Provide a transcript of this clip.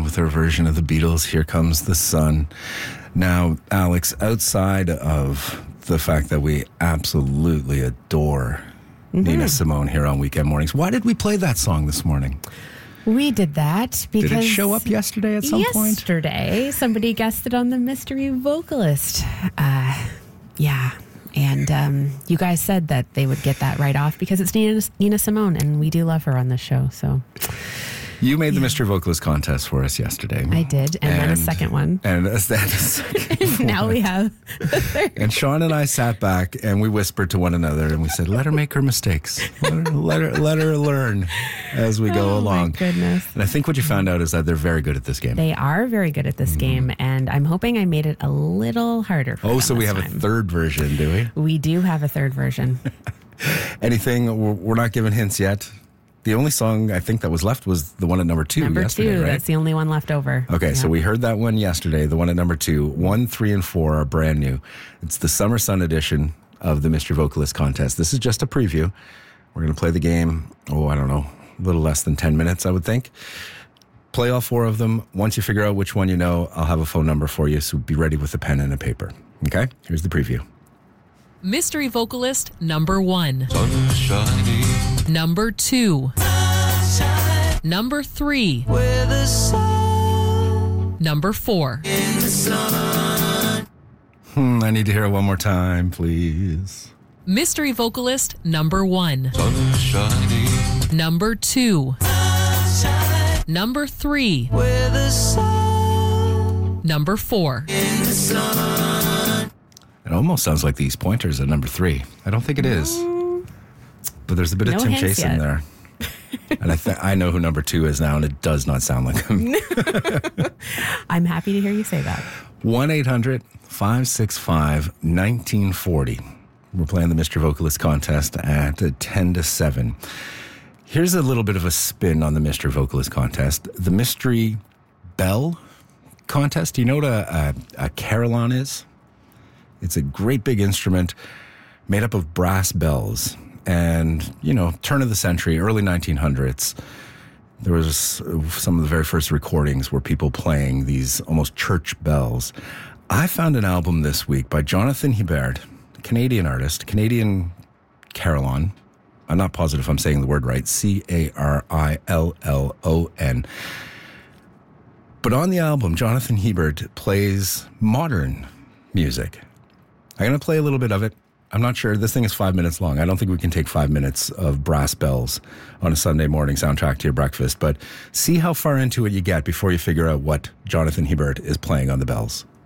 with her version of the Beatles, Here Comes the Sun. Now, Alex, outside of the fact that we absolutely adore Nina Simone here on Weekend Mornings, why did we play that song this morning? We did that because... Did it show up yesterday at some point? Yesterday, somebody guessed it on the mystery vocalist. Yeah. And you guys said that they would get that right off because it's Nina Simone, and we do love her on this show, so... You made the mystery vocalist contest for us yesterday. I did, and then a second one. And then a second Now we have a third. And Sean and I sat back and we whispered to one another and we said, let her make her mistakes. Let her learn as we go along. My goodness. And I think what you found out is that they're very good at this game. They are very good at this game, and I'm hoping I made it a little harder for them so we have time. a third version, do we? We do have a third version. Anything? We're not giving hints yet. The only song I think that was left was the one at number 2 yesterday, right? That's the only one left over. Okay, so we heard that one yesterday, the one at number 2. 1, 3, and 4 are brand new. It's the Summer Sun edition of the Mystery Vocalist Contest. This is just a preview. We're going to play the game, I don't know, a little less than 10 minutes, I would think. Play all 4 of them. Once you figure out which one you know, I'll have a phone number for you, so be ready with a pen and a paper. Okay? Here's the preview. Mystery vocalist number 1. Sunshiny. Number 2. Sunshine. Number 3. Where the sun. Number 4. In the sun. I need to hear it one more time, please. Mystery vocalist number 1. Sunshiny. Number 2. Sunshine. Number 3. Where the sun. Number 4. In the sun. It almost sounds like these pointers at number 3. I don't think it is. But there's a bit of Tim Chase in there. And I know who number 2 is now, and it does not sound like him. I'm happy to hear you say that. 1-800-565-1940. We're playing the Mystery Vocalist Contest at 10 to 7. Here's a little bit of a spin on the Mystery Vocalist Contest. The Mystery Bell Contest. Do you know what a carillon is? It's a great big instrument made up of brass bells. And, turn of the century, early 1900s, there was some of the very first recordings where people playing these almost church bells. I found an album this week by Jonathan Hibbert, Canadian artist, Canadian carillon. I'm not positive if I'm saying the word right, Carillon. But on the album, Jonathan Hibbert plays modern music. I'm going to play a little bit of it. I'm not sure. This thing is 5 minutes long. I don't think we can take 5 minutes of brass bells on a Sunday morning soundtrack to your breakfast. But see how far into it you get before you figure out what Jonathan Hibbert is playing on the bells.